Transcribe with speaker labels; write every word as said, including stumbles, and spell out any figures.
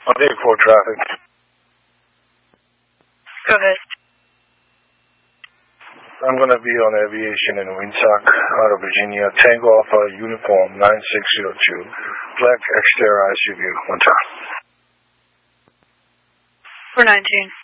Speaker 1: On eight four traffic.
Speaker 2: Go ahead.
Speaker 1: I'm going to be on Aviation in Winsock, out of Virginia. Tango Alpha, uniform nine six zero two. Black exterior I C U, one time.
Speaker 2: four nineteen.